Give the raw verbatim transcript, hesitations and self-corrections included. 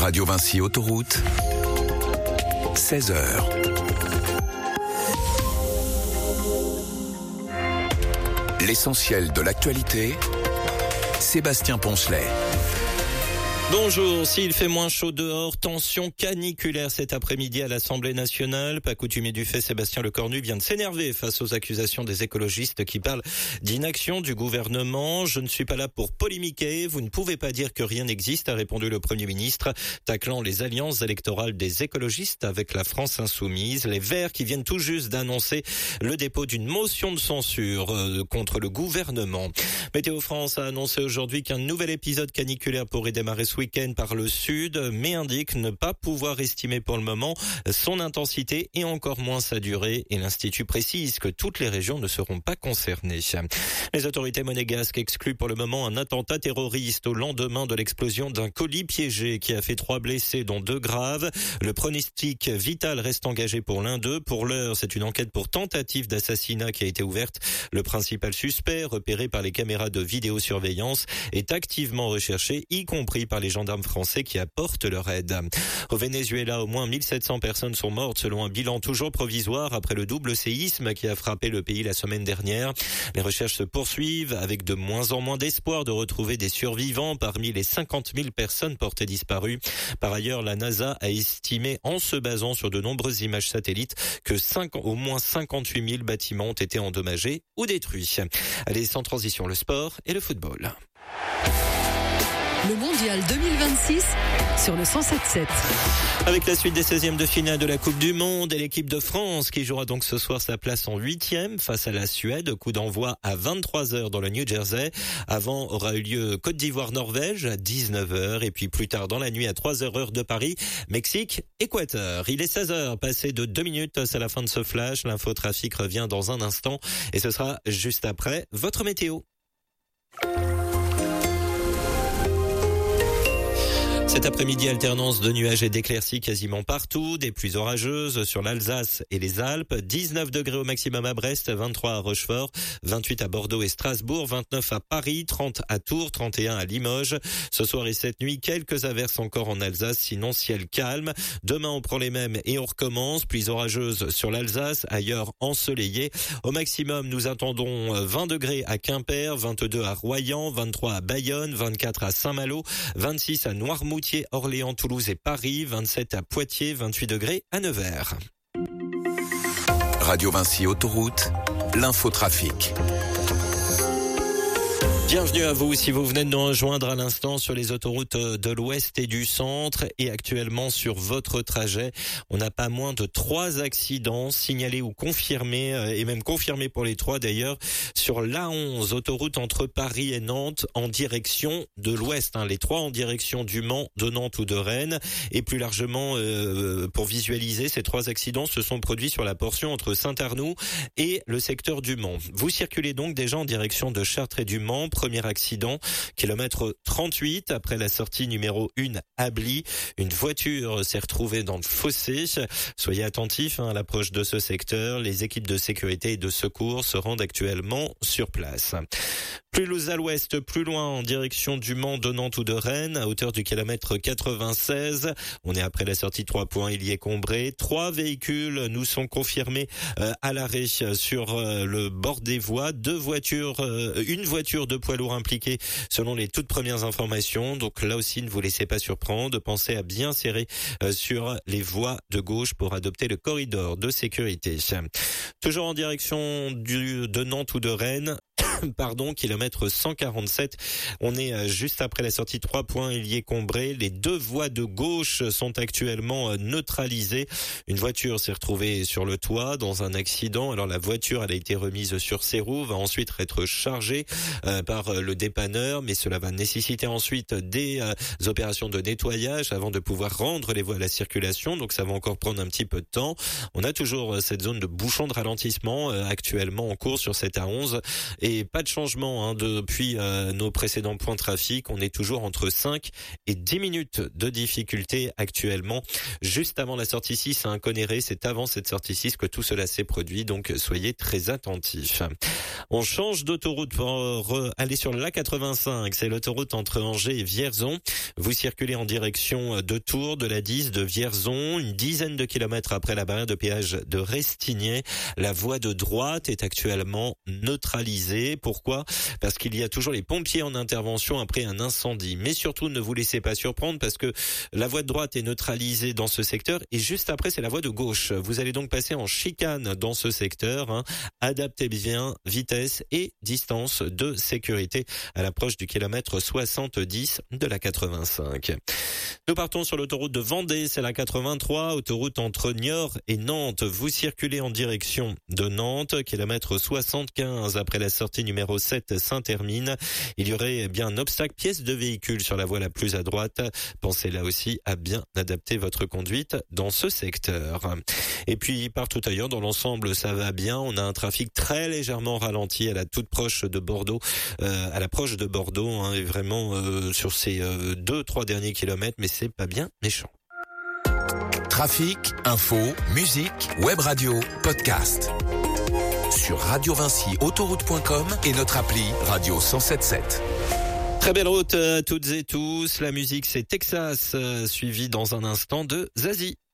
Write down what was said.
Radio Vinci Autoroute, seize heures. L'essentiel de l'actualité, Sébastien Poncelet. Bonjour, s'il fait moins chaud dehors, tension caniculaire cet après-midi à l'Assemblée nationale. Pas coutumier du fait, Sébastien Lecornu vient de s'énerver face aux accusations des écologistes qui parlent d'inaction du gouvernement. Je ne suis pas là pour polémiquer, vous ne pouvez pas dire que rien n'existe, a répondu le Premier ministre, taclant les alliances électorales des écologistes avec la France insoumise. Les Verts qui viennent tout juste d'annoncer le dépôt d'une motion de censure euh, contre le gouvernement. Météo France a annoncé aujourd'hui qu'un nouvel épisode caniculaire pourrait démarrer ce week-end par le sud, mais indique ne pas pouvoir estimer pour le moment son intensité et encore moins sa durée. Et l'Institut précise que toutes les régions ne seront pas concernées. Les autorités monégasques excluent pour le moment un attentat terroriste au lendemain de l'explosion d'un colis piégé qui a fait trois blessés, dont deux graves. Le pronostic vital reste engagé pour l'un d'eux. Pour l'heure, c'est une enquête pour tentative d'assassinat qui a été ouverte. Le principal suspect, repéré par les caméras de vidéosurveillance, est activement recherché, y compris par les les gendarmes français qui apportent leur aide. Au Venezuela, au moins mille sept cents personnes sont mortes selon un bilan toujours provisoire après le double séisme qui a frappé le pays la semaine dernière. Les recherches se poursuivent avec de moins en moins d'espoir de retrouver des survivants parmi les cinquante mille personnes portées disparues. Par ailleurs, la NASA a estimé, en se basant sur de nombreuses images satellites, que cinq, au moins cinquante-huit mille bâtiments ont été endommagés ou détruits. Allez, sans transition, le sport et le football. Le mondial deux mille vingt-six sur le cent sept sept. Avec la suite des seizièmes de finale de la Coupe du Monde et l'équipe de France qui jouera donc ce soir sa place en huitième face à la Suède. Coup d'envoi à vingt-trois heures dans le New Jersey. Avant aura eu lieu Côte d'Ivoire-Norvège à dix-neuf heures et puis plus tard dans la nuit à trois heures heure de Paris, Mexique-Équateur. Il est seize heures, passé de deux minutes, c'est la fin de ce flash. L'infotrafic revient dans un instant et ce sera juste après votre météo. Cet après-midi, alternance de nuages et d'éclaircies quasiment partout, des pluies orageuses sur l'Alsace et les Alpes, dix-neuf degrés au maximum à Brest, vingt-trois à Rochefort, vingt-huit à Bordeaux et Strasbourg, vingt-neuf à Paris, trente à Tours, trente et un à Limoges. Ce soir et cette nuit, quelques averses encore en Alsace, sinon ciel calme. Demain, on prend les mêmes et on recommence. Pluies orageuses sur l'Alsace, ailleurs ensoleillé. Au maximum, nous attendons vingt degrés à Quimper, vingt-deux à Royan, vingt-trois à Bayonne, vingt-quatre à Saint-Malo, vingt-six à Noirmoutier, Orléans, Toulouse et Paris, vingt-sept à Poitiers, vingt-huit degrés à Nevers. Radio Vinci Autoroute, l'infotrafic. Bienvenue à vous si vous venez de nous rejoindre à l'instant sur les autoroutes de l'Ouest et du Centre et actuellement sur votre trajet. On n'a pas moins de trois accidents signalés ou confirmés et même confirmés pour les trois d'ailleurs sur l'A onze, autoroute entre Paris et Nantes en direction de l'Ouest. Hein, les trois en direction du Mans, de Nantes ou de Rennes. Et plus largement, euh, pour visualiser, ces trois accidents se sont produits sur la portion entre Saint-Arnoux et le secteur du Mans. Vous circulez donc déjà en direction de Chartres et du Mans. Premier accident, kilomètre trente-huit, après la sortie numéro un à Bly. Une voiture s'est retrouvée dans le fossé. Soyez attentifs hein, à l'approche de ce secteur. Les équipes de sécurité et de secours se rendent actuellement sur place. Plus à l'ouest, plus loin en direction du Mans, de Nantes ou de Rennes, à hauteur du kilomètre quatre-vingt-seize. On est après la sortie trois points, il y est Combré. Trois véhicules nous sont confirmés euh, à l'arrêt sur euh, le bord des voies. Deux voitures, euh, une voiture de poids lourd impliquée selon les toutes premières informations. Donc là aussi, ne vous laissez pas surprendre. Pensez à bien serrer euh, sur les voies de gauche pour adopter le corridor de sécurité. Toujours en direction du, de Nantes ou de Rennes. Pardon, kilomètre cent quarante-sept. On est juste après la sortie trois points, il y est Combré. Les deux voies de gauche sont actuellement neutralisées. Une voiture s'est retrouvée sur le toit dans un accident. Alors la voiture, elle a été remise sur ses roues, va ensuite être chargée euh, par le dépanneur, mais cela va nécessiter ensuite des euh, opérations de nettoyage avant de pouvoir rendre les voies à la circulation. Donc ça va encore prendre un petit peu de temps. On a toujours cette zone de bouchon de ralentissement euh, actuellement en cours sur cette A onze et pas de changement hein, depuis euh, nos précédents points de trafic. On est toujours entre cinq et dix minutes de difficulté actuellement. Juste avant la sortie six à Conneré, c'est avant cette sortie six que tout cela s'est produit, donc soyez très attentifs. On change d'autoroute pour aller sur l'A quatre-vingt-cinq, c'est l'autoroute entre Angers et Vierzon. Vous circulez en direction de Tours, de la dix, de Vierzon, une dizaine de kilomètres après la barrière de péage de Restigné. La voie de droite est actuellement neutralisée. Pourquoi ? Parce qu'il y a toujours les pompiers en intervention après un incendie. Mais surtout, ne vous laissez pas surprendre parce que la voie de droite est neutralisée dans ce secteur et juste après, c'est la voie de gauche. Vous allez donc passer en chicane dans ce secteur. Hein. Adaptez bien vitesse et distance de sécurité à l'approche du kilomètre soixante-dix de la quatre-vingt-cinq. Nous partons sur l'autoroute de Vendée, c'est la quatre-vingt-trois, autoroute entre Niort et Nantes. Vous circulez en direction de Nantes, kilomètre soixante-quinze après la sortie numéro sept Saint-Hermine. Il y aurait bien un obstacle pièce de véhicule sur la voie la plus à droite. Pensez là aussi à bien adapter votre conduite dans ce secteur. Et puis partout ailleurs, dans l'ensemble, ça va bien. On a un trafic très légèrement ralenti à la toute proche de Bordeaux, euh, à l'approche de Bordeaux, hein, et vraiment euh, sur ces euh, deux, trois derniers kilomètres, mais c'est pas bien méchant. Trafic, info, musique, web radio, podcast. Sur radio vinci autoroute point com et notre appli Radio cent sept sept. Très belle route à toutes et tous. La musique, c'est Texas, euh, suivi dans un instant de Zazie.